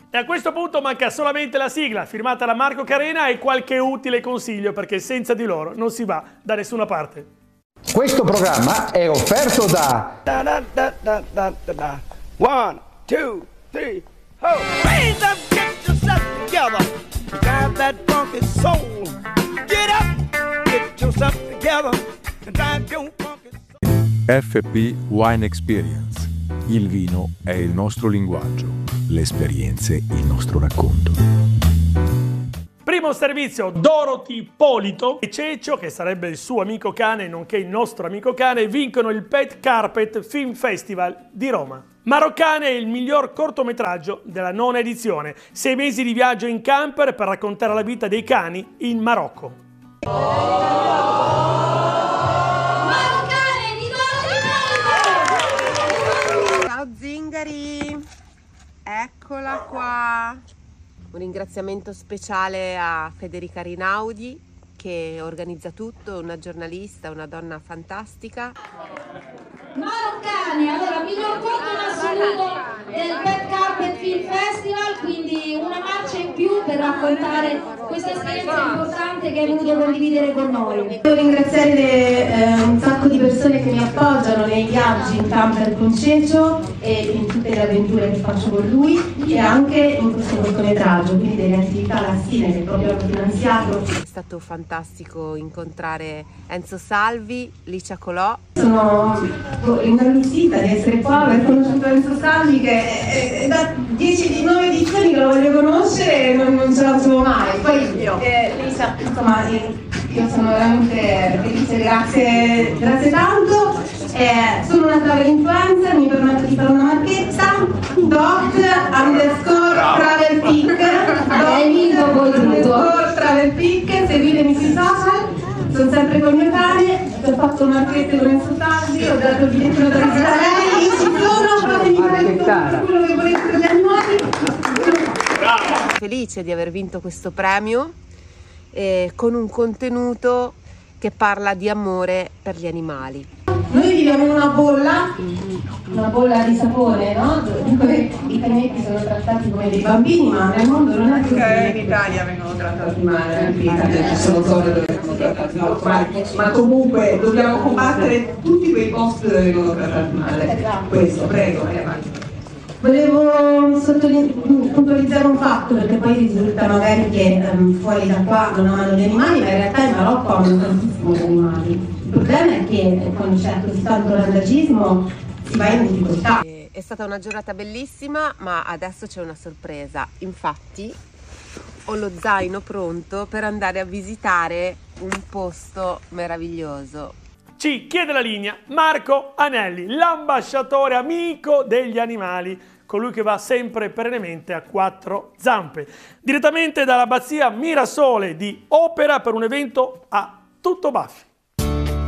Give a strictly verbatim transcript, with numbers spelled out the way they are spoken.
E a questo punto manca solamente la sigla, firmata da Marco Carena e qualche utile consiglio, perché senza di loro non si va da nessuna parte. Questo programma è offerto da... Da da da da da da da. One, two, three, ho! Raise up, get yourself together. Drive that funky soul. Get up, get yourself together. And drive your funky soul. F P Wine Experience. Il vino è il nostro linguaggio, le esperienze il nostro racconto. Primo servizio, Dorothy Polito e Ceccio, che sarebbe il suo amico cane, nonché il nostro amico cane, vincono il Pet Carpet Film Festival di Roma. Maroccane è il miglior cortometraggio della nona edizione. Sei mesi di viaggio in camper per raccontare la vita dei cani in Marocco. Ciao Zingari, eccola qua. Un ringraziamento speciale a Federica Rinaudi che organizza tutto, una giornalista, una donna fantastica. Maroccane, allora miglior corto in assoluto del Pet Carpet Film Festival, quindi una marcia in più per raccontare questa esperienza importante che hai voluto condividere con noi. Devo ringraziare le, eh, un sacco di persone che mi appoggiano nei viaggi in camper con Ceccio e in tutte le avventure che faccio con lui e anche in questo cortometraggio, quindi delle attività lassine che proprio hanno finanziato. È stato fantastico incontrare Enzo Salvi, Licia Colò. Sono inarrostita di essere qua, aver conosciuto Enzo Salvi che è, è da dieci nove edizioni che lo voglio conoscere e non, non ce la facevo mai. Poi eh, Licia, insomma, io sono veramente felice, grazie, grazie tanto. Eh, sono una travel influencer, mi permetto di fare una marchetta, dot underscore travel pic, dot underscore travel pic, seguitemi sui social, sono sempre con il mio cane, ho fatto marchette con Enzo Salvi, ho dato il biglietto da visitare, ci sono, fatemi fare tutto quello che volete per gli animali. Felice di aver vinto questo premio eh, con un contenuto che parla di amore per gli animali. Noi viviamo in una bolla, una bolla di sapone, no? Dove i canetti sono trattati come dei bambini, ma nel mondo non è così. In Italia vengono trattati male, anche in Italia ci sono zone dove vengono trattati male, ma comunque dobbiamo combattere tutti quei posti dove vengono trattati male. Questo, prego, vai avanti. Volevo puntualizzare un fatto, perché poi risulta magari che um, fuori da qua non amano gli animali, ma in realtà in Marocco amano tantissimo gli animali. Il problema è che quando c'è così tanto randagismo si va in difficoltà. È stata una giornata bellissima, ma adesso c'è una sorpresa. Infatti ho lo zaino pronto per andare a visitare un posto meraviglioso. Ci chiede la linea Marco Anelli, l'ambasciatore amico degli animali, colui che va sempre perennemente a quattro zampe, direttamente dall'abbazia Mirasole di Opera per un evento a tutto baffi.